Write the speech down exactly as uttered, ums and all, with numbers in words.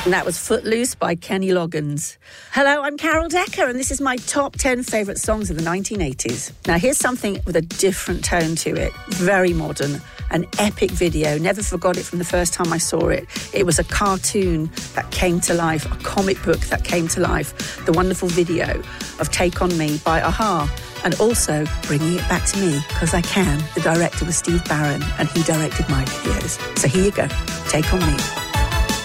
And that was Footloose by Kenny Loggins. Hello, I'm Carol Decker, and this is my top ten favourite songs of the nineteen eighties. Now, here's something with a different tone to it. Very modern. An epic video. Never forgot it from the first time I saw it. It was a cartoon that came to life, a comic book that came to life. The wonderful video of Take On Me by a-ha. And also Bringing It Back to Me, Because I Can. The director was Steve Barron, and he directed my videos. So here you go. Take On Me.